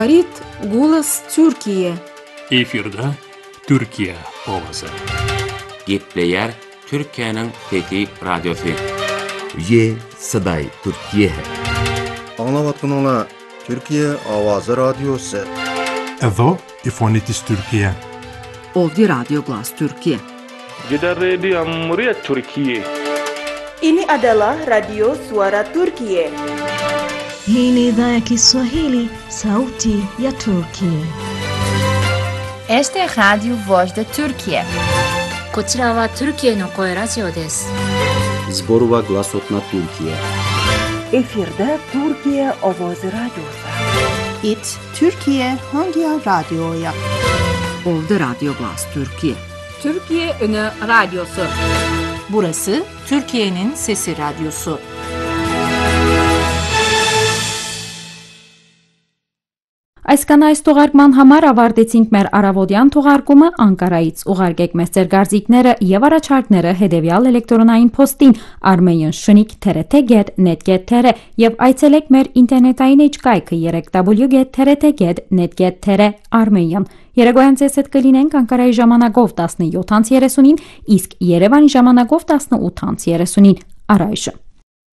Говорит голос Türkiye. Efirde Türkiye ovası. Gepleyer Türkiye'nin Fethi Radyosu. ये सदाई Türkiye है. Anlavatkanlar Türkiye Avazı Radyosu. Εδώ η φωνή της Τουρκία. Ovdje Radio Glas Türkiye. Gidan rediyon muryar Turkiye. Ini adalah Radio Suara Turkiye. Hii ni idhaa ya Kiswahili, sauti ya Turkiye. Este é Rádio Voz da Turquia. こちらはトルキエの声ラジオです。 Zborova Glasotna Türkiye. Efirde Türkiye Ovozi Radyosu. It Türkiye Hangi Radyo'ya? Ovdje Radio Glas Türkiye. Türkiye Önü Radyosu. Burası Türkiye'nin Sesi Radyosu. Այսքան այս թողարկման համար ավարտեցինք մեր առավոտյան թողարկումը Անկարայից։ Ուղարկեք մեզ ձեր կարծիքները եւ առաջարկները հետեւյալ էլեկտրոնային փոստին armenian@nt.net.tr եւ այցելեք մեր ինտերնետային էջկայքը www.nt.net.tr/armenian։ Երեգոյան ցես հետ կլինենք Անկարայի ժամանակով 17:30-ին, իսկ Երևանի ժամանակով 18:30-ին։ Առայժմ